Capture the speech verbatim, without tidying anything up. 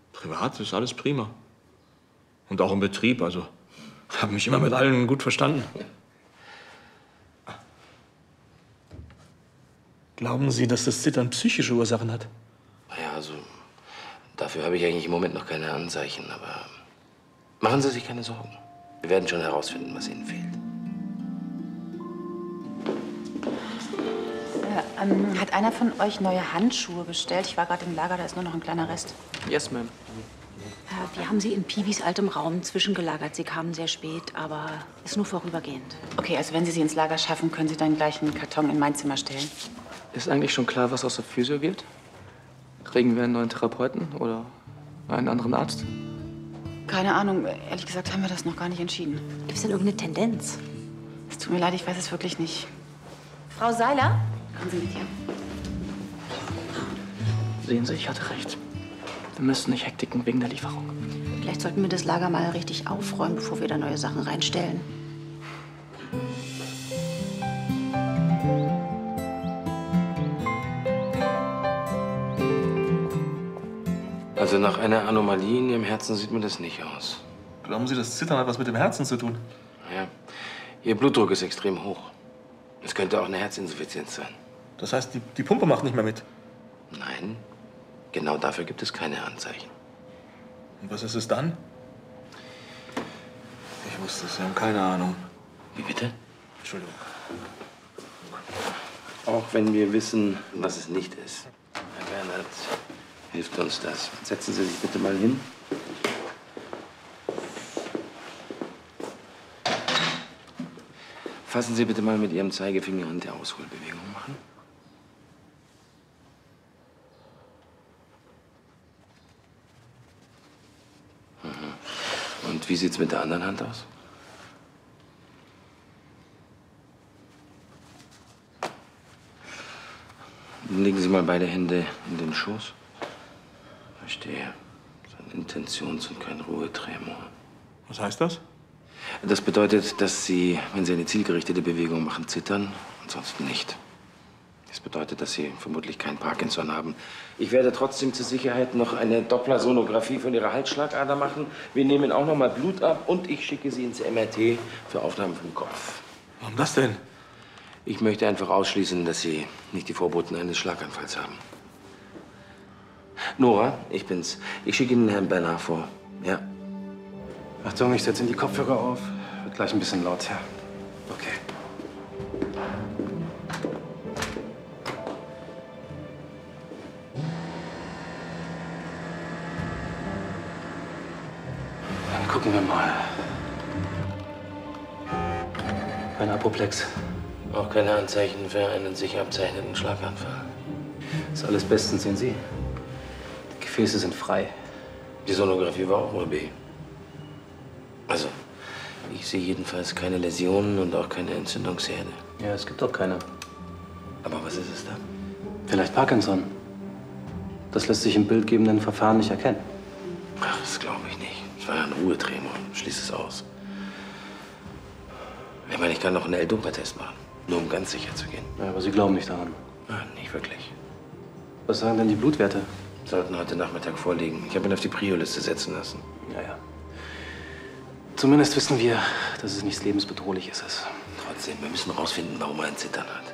Privat ist alles prima. Und auch im Betrieb, also. Habe mich immer mit allen gut verstanden. Glauben Sie, dass das Zittern psychische Ursachen hat? Naja, also, dafür habe ich eigentlich im Moment noch keine Anzeichen, aber machen Sie sich keine Sorgen. Wir werden schon herausfinden, was Ihnen fehlt. Äh, ähm, hat einer von euch neue Handschuhe bestellt? Ich war gerade im Lager, da ist nur noch ein kleiner Rest. Yes, ma'am. Äh, wir haben sie in Piwis altem Raum zwischengelagert. Sie kamen sehr spät, aber ist nur vorübergehend. Okay, also wenn Sie sie ins Lager schaffen, können Sie dann gleich einen Karton in mein Zimmer stellen. Ist eigentlich schon klar, was aus der Physio wird? Kriegen wir einen neuen Therapeuten oder einen anderen Arzt? Keine Ahnung. Ehrlich gesagt haben wir das noch gar nicht entschieden. Gibt es denn irgendeine Tendenz? Es tut mir leid, ich weiß es wirklich nicht. Frau Seiler? Kommen Sie mit hier. Sehen Sie, ich hatte recht. Wir müssen nicht hektiken wegen der Lieferung. Vielleicht sollten wir das Lager mal richtig aufräumen, bevor wir da neue Sachen reinstellen. Also nach einer Anomalie in Ihrem Herzen sieht mir das nicht aus. Glauben Sie, das Zittern hat was mit dem Herzen zu tun? Ja, Ihr Blutdruck ist extrem hoch. Es könnte auch eine Herzinsuffizienz sein. Das heißt, die, die Pumpe macht nicht mehr mit? Nein, genau dafür gibt es keine Anzeichen. Und was ist es dann? Ich wusste es, Sie haben keine Ahnung. Wie bitte? Entschuldigung. Auch wenn wir wissen, was es nicht ist. Herr Bernhard, hilft uns das. Setzen Sie sich bitte mal hin. Fassen Sie bitte mal mit Ihrem Zeigefinger an der Ausholbewegung machen. Mhm. Und wie sieht's mit der anderen Hand aus? Legen Sie mal beide Hände in den Schoß. Verstehe. Das ist ein Intentions- und kein Ruhetremor. Was heißt das? Das bedeutet, dass Sie, wenn Sie eine zielgerichtete Bewegung machen, zittern, ansonsten nicht. Das bedeutet, dass Sie vermutlich kein Parkinson haben. Ich werde trotzdem zur Sicherheit noch eine Dopplersonographie von Ihrer Halsschlagader machen. Wir nehmen auch noch mal Blut ab und ich schicke Sie ins M R T für Aufnahmen vom Kopf. Warum das denn? Ich möchte einfach ausschließen, dass Sie nicht die Vorboten eines Schlaganfalls haben. Nora, ich bin's. Ich schicke Ihnen Herrn Bernhard vor. Ja. Achtung, ich setze Ihnen die Kopfhörer auf. Wird gleich ein bisschen laut, ja. Okay. Dann gucken wir mal. Ein Apoplex. Auch keine Anzeichen für einen sich abzeichnenden Schlaganfall. Ist alles bestens, sehen Sie. Die Gefäße sind frei. Die Sonographie war auch nur B. Also, ich sehe jedenfalls keine Läsionen und auch keine Entzündungsherde. Ja, es gibt doch keine. Aber was ist es dann? Vielleicht Parkinson. Das lässt sich im bildgebenden Verfahren nicht erkennen. Ach, das glaube ich nicht. Es war ja ein Ruhetremor. Schließ es aus. Ich meine, ich kann noch einen L-Dopa-Test machen. Nur um ganz sicher zu gehen. Ja, aber Sie glauben nicht daran. Nein, nicht wirklich. Was sagen denn die Blutwerte? Sollten heute Nachmittag vorliegen. Ich habe ihn auf die Prio-Liste setzen lassen. Ja, ja. Zumindest wissen wir, dass es nichts Lebensbedrohliches ist. Trotzdem, wir müssen rausfinden, warum er ein Zittern hat.